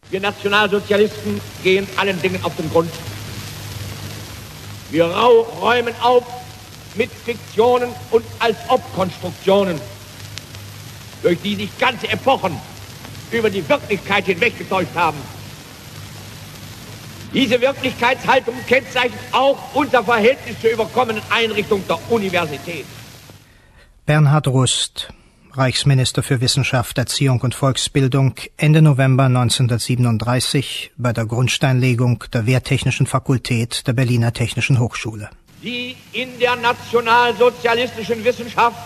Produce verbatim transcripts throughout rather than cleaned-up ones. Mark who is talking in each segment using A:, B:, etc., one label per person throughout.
A: Wir Nationalsozialisten gehen allen Dingen auf den Grund. Wir räumen auf mit Fiktionen und Als-ob-Konstruktionen, durch die sich ganze Epochen über die Wirklichkeit hinweggetäuscht haben. Diese Wirklichkeitshaltung kennzeichnet auch unser Verhältnis zur überkommenen Einrichtung der Universität.
B: Bernhard Rust, Reichsminister für Wissenschaft, Erziehung und Volksbildung, Ende November neunzehnhundertsiebenunddreißig bei der Grundsteinlegung der Wehrtechnischen Fakultät der Berliner Technischen Hochschule.
A: Die in der nationalsozialistischen Wissenschaft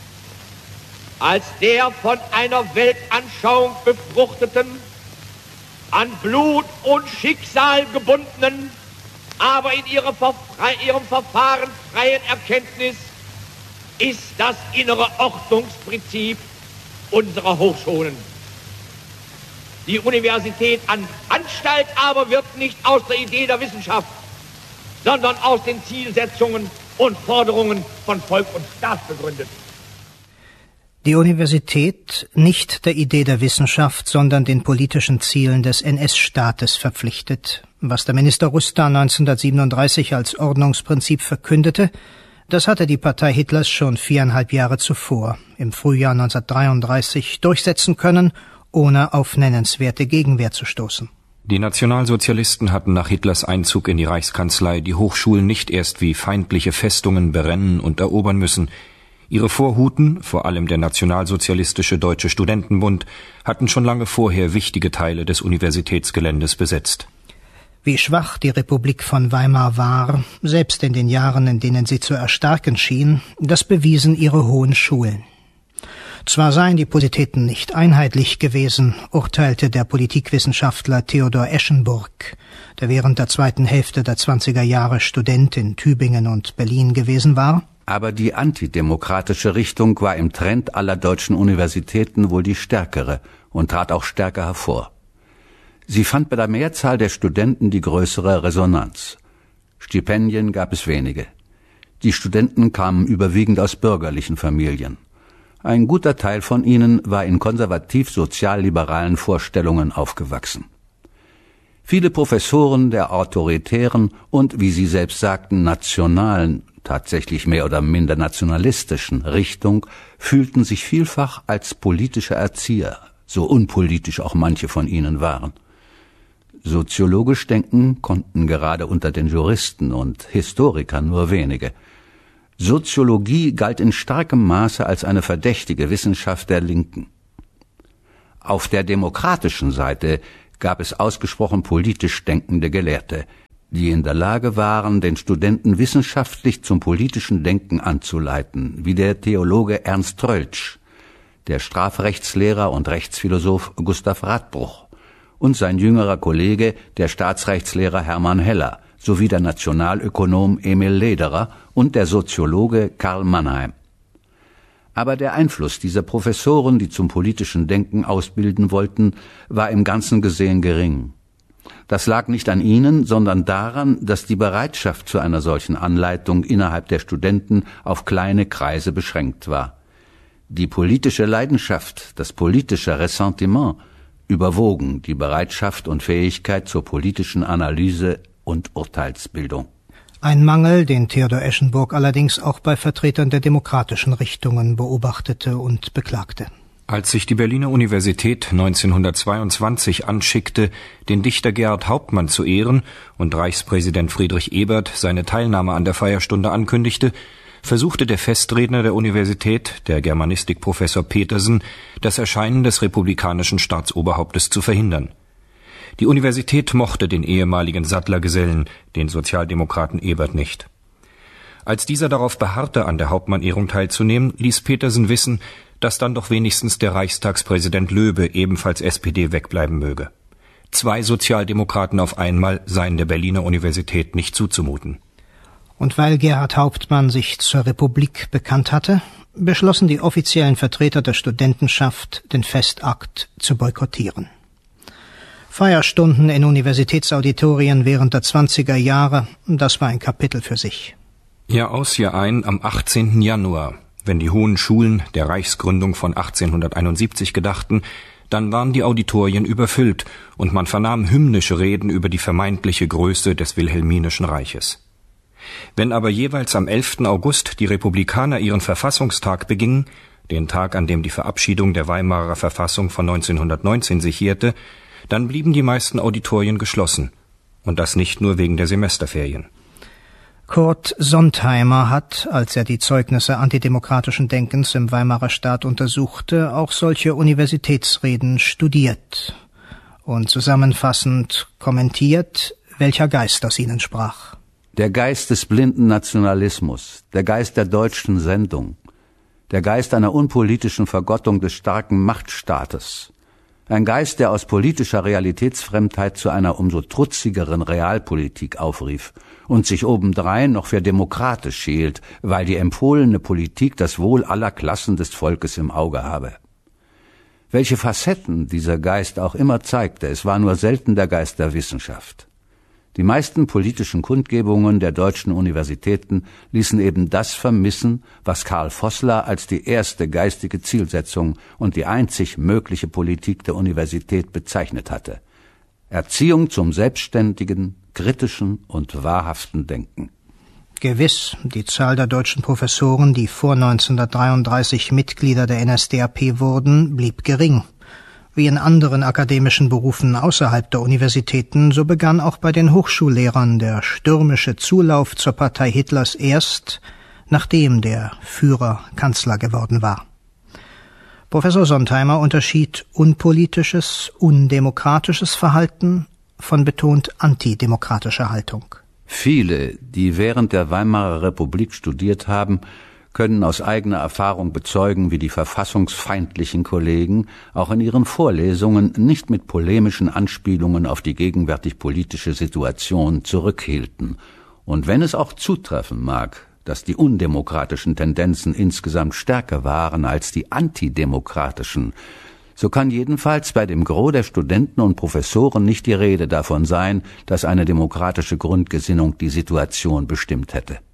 A: als der von einer Weltanschauung befruchteten, an Blut und Schicksal gebundenen, aber in ihrer Verfre- ihrem Verfahren freien Erkenntnis ist das innere Ordnungsprinzip unserer Hochschulen. Die Universität an Anstalt aber wird nicht aus der Idee der Wissenschaft, sondern aus den Zielsetzungen und Forderungen von Volk und Staat begründet.
B: Die Universität nicht der Idee der Wissenschaft, sondern den politischen Zielen des N S-Staates verpflichtet. Was der Minister Rust neunzehnhundertsiebenunddreißig als Ordnungsprinzip verkündete, das hatte die Partei Hitlers schon viereinhalb Jahre zuvor, im Frühjahr neunzehnhundertdreiunddreißig, durchsetzen können, ohne auf nennenswerte Gegenwehr zu stoßen.
C: Die Nationalsozialisten hatten nach Hitlers Einzug in die Reichskanzlei die Hochschulen nicht erst wie feindliche Festungen berennen und erobern müssen. Ihre Vorhuten, vor allem der Nationalsozialistische Deutsche Studentenbund, hatten schon lange vorher wichtige Teile des Universitätsgeländes besetzt.
B: Wie schwach die Republik von Weimar war, selbst in den Jahren, in denen sie zu erstarken schien, das bewiesen ihre hohen Schulen. Zwar seien die Positäten nicht einheitlich gewesen, urteilte der Politikwissenschaftler Theodor Eschenburg, der während der zweiten Hälfte der zwanziger Jahre Student in Tübingen und Berlin gewesen war.
D: Aber die antidemokratische Richtung war im Trend aller deutschen Universitäten wohl die stärkere und trat auch stärker hervor. Sie fand bei der Mehrzahl der Studenten die größere Resonanz. Stipendien gab es wenige. Die Studenten kamen überwiegend aus bürgerlichen Familien. Ein guter Teil von ihnen war in konservativ-sozialliberalen Vorstellungen aufgewachsen. Viele Professoren der autoritären und, wie sie selbst sagten, nationalen, tatsächlich mehr oder minder nationalistischen Richtung fühlten sich vielfach als politische Erzieher, so unpolitisch auch manche von ihnen waren. Soziologisch denken konnten gerade unter den Juristen und Historikern nur wenige. Soziologie galt in starkem Maße als eine verdächtige Wissenschaft der Linken. Auf der demokratischen Seite gab es ausgesprochen politisch denkende Gelehrte, die in der Lage waren, den Studenten wissenschaftlich zum politischen Denken anzuleiten, wie der Theologe Ernst Troeltsch, der Strafrechtslehrer und Rechtsphilosoph Gustav Radbruch und sein jüngerer Kollege, der Staatsrechtslehrer Hermann Heller, sowie der Nationalökonom Emil Lederer und der Soziologe Karl Mannheim. Aber der Einfluss dieser Professoren, die zum politischen Denken ausbilden wollten, war im Ganzen gesehen gering. Das lag nicht an ihnen, sondern daran, dass die Bereitschaft zu einer solchen Anleitung innerhalb der Studenten auf kleine Kreise beschränkt war. Die politische Leidenschaft, das politische Ressentiment überwogen die Bereitschaft und Fähigkeit zur politischen Analyse und Urteilsbildung.
B: Ein Mangel, den Theodor Eschenburg allerdings auch bei Vertretern der demokratischen Richtungen beobachtete und beklagte.
C: Als sich die Berliner Universität neunzehnhundertzweiundzwanzig anschickte, den Dichter Gerhart Hauptmann zu ehren und Reichspräsident Friedrich Ebert seine Teilnahme an der Feierstunde ankündigte, versuchte der Festredner der Universität, der Germanistikprofessor Petersen, das Erscheinen des republikanischen Staatsoberhauptes zu verhindern. Die Universität mochte den ehemaligen Sattlergesellen, den Sozialdemokraten Ebert, nicht. Als dieser darauf beharrte, an der Hauptmann-Ehrung teilzunehmen, ließ Petersen wissen, dass dann doch wenigstens der Reichstagspräsident Löbe, ebenfalls S P D, wegbleiben möge. Zwei Sozialdemokraten auf einmal seien der Berliner Universität nicht zuzumuten.
B: Und weil Gerhard Hauptmann sich zur Republik bekannt hatte, beschlossen die offiziellen Vertreter der Studentenschaft, den Festakt zu boykottieren. Feierstunden in Universitätsauditorien während der zwanziger Jahre, das war ein Kapitel für sich.
C: Jahr aus, Jahr ein, am achtzehnten Januar, wenn die hohen Schulen der Reichsgründung von achtzehnhunderteinundsiebzig gedachten, dann waren die Auditorien überfüllt und man vernahm hymnische Reden über die vermeintliche Größe des Wilhelminischen Reiches. Wenn aber jeweils am elften August die Republikaner ihren Verfassungstag begingen, den Tag, an dem die Verabschiedung der Weimarer Verfassung von neunzehnhundertneunzehn sich jährte, dann blieben die meisten Auditorien geschlossen, und das nicht nur wegen der Semesterferien.
B: Kurt Sontheimer hat, als er die Zeugnisse antidemokratischen Denkens im Weimarer Staat untersuchte, auch solche Universitätsreden studiert und zusammenfassend kommentiert, welcher Geist aus ihnen sprach.
D: Der Geist des blinden Nationalismus, der Geist der deutschen Sendung, der Geist einer unpolitischen Vergottung des starken Machtstaates, ein Geist, der aus politischer Realitätsfremdheit zu einer umso trutzigeren Realpolitik aufrief und sich obendrein noch für demokratisch hielt, weil die empfohlene Politik das Wohl aller Klassen des Volkes im Auge habe. Welche Facetten dieser Geist auch immer zeigte, es war nur selten der Geist der Wissenschaft. Die meisten politischen Kundgebungen der deutschen Universitäten ließen eben das vermissen, was Karl Vossler als die erste geistige Zielsetzung und die einzig mögliche Politik der Universität bezeichnet hatte: Erziehung zum selbstständigen, kritischen und wahrhaften Denken.
B: Gewiss, die Zahl der deutschen Professoren, die vor neunzehnhundertdreiunddreißig Mitglieder der N S D A P wurden, blieb gering. Wie in anderen akademischen Berufen außerhalb der Universitäten, so begann auch bei den Hochschullehrern der stürmische Zulauf zur Partei Hitlers erst, nachdem der Führer Kanzler geworden war. Professor Sontheimer unterschied unpolitisches, undemokratisches Verhalten von betont antidemokratischer Haltung.
D: Viele, die während der Weimarer Republik studiert haben, können aus eigener Erfahrung bezeugen, wie die verfassungsfeindlichen Kollegen auch in ihren Vorlesungen nicht mit polemischen Anspielungen auf die gegenwärtig politische Situation zurückhielten. Und wenn es auch zutreffen mag, dass die undemokratischen Tendenzen insgesamt stärker waren als die antidemokratischen, so kann jedenfalls bei dem Gros der Studenten und Professoren nicht die Rede davon sein, dass eine demokratische Grundgesinnung die Situation bestimmt hätte.